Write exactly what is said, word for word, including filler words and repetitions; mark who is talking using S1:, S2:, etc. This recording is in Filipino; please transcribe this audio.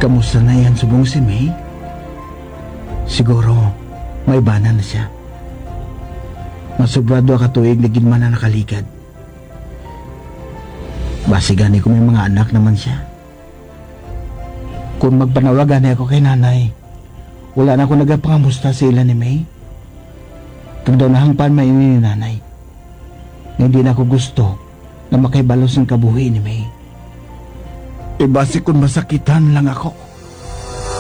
S1: Kamusta na yan subong si May? Siguro, may bana na siya. Masubrado ka tuig na ginman na nakaligad. Basi gani ko may mga anak naman siya. Kung magpanawagan ako kay nanay, wala na ako nagapangamusta sa ila ni May. Kung daw nahangpan may ini ni nanay, na hindi na ako gusto na makaibalos ng kabuhi ni May. E basi kung masakitan lang ako,